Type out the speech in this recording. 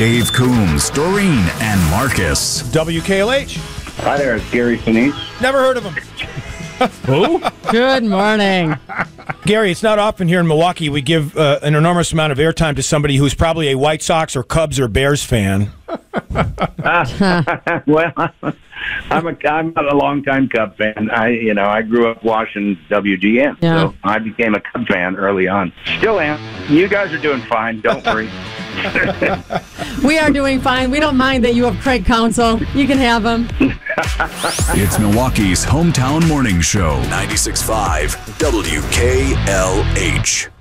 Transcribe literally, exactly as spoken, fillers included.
Dave Coombs, Doreen, and Marcus. W K L H. Hi there, it's Gary Sinise. Never heard of him. Who? Good morning. Gary, it's not often here in Milwaukee we give uh, an enormous amount of airtime to somebody who's probably a White Sox or Cubs or Bears fan. uh, well, I'm a I'm not a longtime Cub fan. I you know I grew up watching W G N, Yeah. so I became a Cub fan early on. Still am. You guys are doing fine. Don't worry. We are doing fine. We don't mind that you have Craig Counsell. You can have him. It's Milwaukee's hometown morning show, ninety-six point five W K L H.